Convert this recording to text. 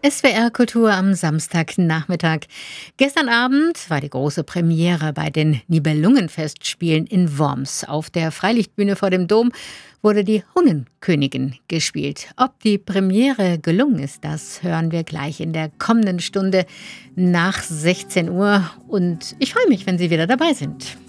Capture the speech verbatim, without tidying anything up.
S W R Kultur am Samstagnachmittag. Gestern Abend war die große Premiere bei den Nibelungenfestspielen in Worms. Auf der Freilichtbühne vor dem Dom wurde die Hunnenkönigin gespielt. Ob die Premiere gelungen ist, das hören wir gleich in der kommenden Stunde nach sechzehn Uhr. Und ich freue mich, wenn Sie wieder dabei sind.